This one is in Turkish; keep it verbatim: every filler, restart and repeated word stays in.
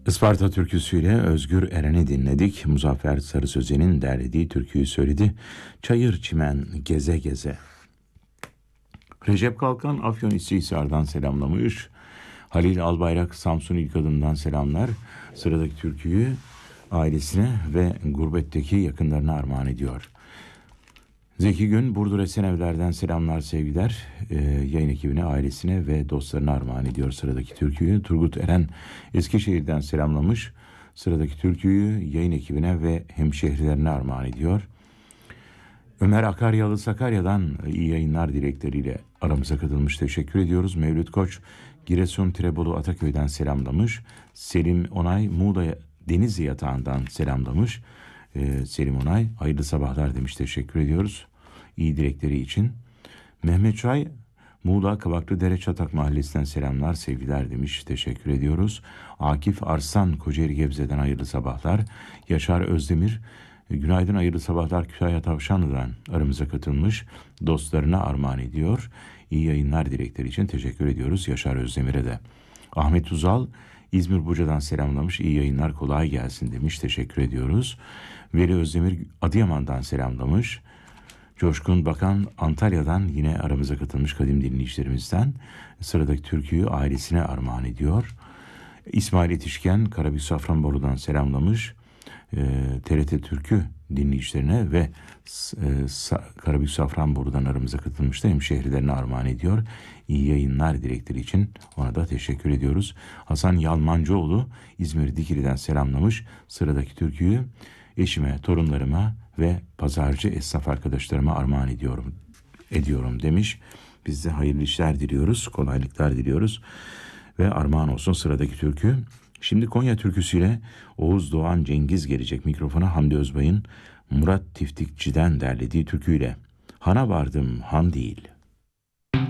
Isparta türküsüyle Özgür Eren'i dinledik. Muzaffer Sarı Sözen'in derlediği türküyü söyledi. Çayır çimen geze geze. Recep Kalkan Afyonisar'dan selamlamış. Halil Albayrak Samsun İlkadın'dan selamlar. Sıradaki türküyü ailesine ve gurbetteki yakınlarına armağan ediyor. Zeki Gün Burdur Esenevler'den selamlar, sevgiler. Ee, yayın ekibine, ailesine ve dostlarına armağan ediyor sıradaki türküyü. Turgut Eren Eskişehir'den selamlamış. Sıradaki türküyü yayın ekibine ve hemşehrilerine armağan ediyor. Ömer Akaryalı Sakarya'dan iyi yayınlar dilekleriyle aramıza katılmış. Teşekkür ediyoruz. Mevlüt Koç Giresun Tirebolu Ataköy'den selamlamış. Selim Onay Muğla Denizli Yatağı'ndan selamlamış. Ee, Selim Onay hayırlı sabahlar demiş. Teşekkür ediyoruz iyi dilekleri için. Mehmet Çay Muğla Kavaklıdere Çatak Mahallesi'nden selamlar, sevgiler demiş. Teşekkür ediyoruz. Akif Arslan Kocaeli Gebze'den hayırlı sabahlar. Yaşar Özdemir günaydın, hayırlı sabahlar, Kütahya Tavşanlı'dan aramıza katılmış. Dostlarına armağan ediyor. İyi yayınlar dilekleri için teşekkür ediyoruz Yaşar Özdemir'e de. Ahmet Uzal İzmir Buca'dan selamlamış. İyi yayınlar, kolay gelsin demiş. Teşekkür ediyoruz. Veli Özdemir Adıyaman'dan selamlamış. Coşkun Bakan Antalya'dan yine aramıza katılmış kadim dinleyicilerimizden. Sıradaki türküyü ailesine armağan ediyor. İsmail Yetişken Karabük Safranbolu'dan selamlamış. E, T R T Türkü dinleyicilerine ve e, Karabük Safranbolu'dan aramıza katılmış da hemşehrilerine armağan ediyor. İyi yayınlar dilekleri için ona da teşekkür ediyoruz. Hasan Yalmancıoğlu İzmir Dikili'den selamlamış. Sıradaki türküyü eşime, torunlarıma ve pazarcı esnaf arkadaşlarıma armağan ediyorum ediyorum demiş. Biz de hayırlı işler diliyoruz, kolaylıklar diliyoruz ve armağan olsun sıradaki türkü. Şimdi Konya türküsüyle Oğuz Doğan Cengiz gelecek mikrofona. Hamdi Özbay'ın Murat Tiftikçi'den derlediği türküyle. Hana vardım han değil.